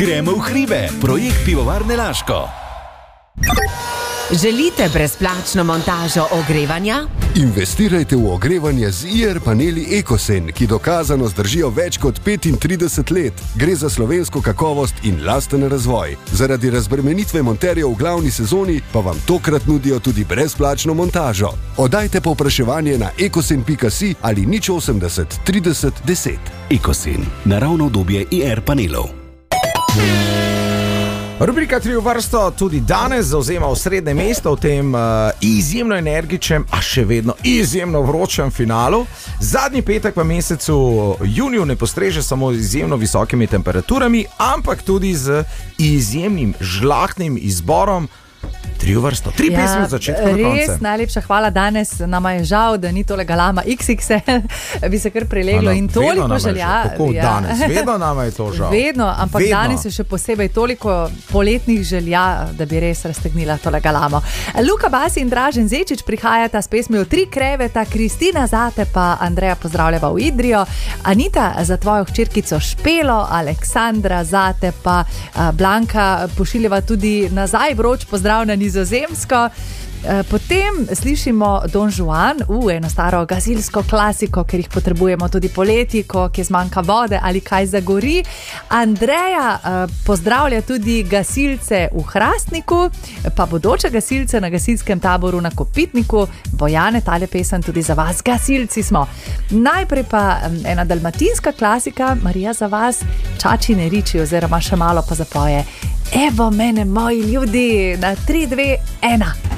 Gremo v hribe, projekt Pivovarne Laško. Želite brezplačno montažo ogrevanja? Investirajte v ogrevanje z IR paneli Ekosen, ki dokazano zdržijo več kot 35 let. Gre za slovensko kakovost in lasten razvoj. Zaradi razbremenitve monterjev v glavni sezoni pa vam tokrat nudijo tudi brezplačno montažo. Oddajte povpraševanje na ekosen.si ali 080 30 10. Ekosen, naravno obdobje IR panelov. Rubrika 3 v vrsto tudi danes zauzema osrednje mesto v tem izjemno energičnem, a še vedno izjemno vročem finalu. Zadnji petek v mesecu juniju ne postreže samo z izjemno visokimi temperaturami, ampak tudi z izjemnim žlahtnim izborom. 3 v vrsto, 3 pesmi od začetka do konca. Res, najlepša hvala danes. Nama je žal, da ni tole galama XXL, bi se kar preleglo in toliko želja. Kako danes? Vedno nama je to žal. Vedno, ampak danes je še posebej toliko poletnih želja, da bi res raztegnila tole galamo. Luka Basi in Dražen Zečič prihajata s pesmijo 3 kreveta, Kristina zate pa Andreja pozdravljava v Idrijo, Anita za tvojo hčerkico Špelo, Aleksandra zate pa Blanka pošiljava tudi nazaj vroč pozdrav na Nizozemsko. Potem slišimo Don Juan, eno staro gasilsko klasiko, ker jih potrebujemo tudi poleti, ko je zmanjka vode ali kaj zagori. Andreja pozdravlja tudi gasilce v Hrastniku, pa bodoče gasilce na gasilskem taboru na Kopitniku. Bojane, tale pesem tudi za vas, gasilci smo. Najprej pa ena dalmatinska klasika, Marija za vas, Čači ne riči oziroma še malo pa zapoje. Evo mene, moji ljudi, na 3, 2, 1.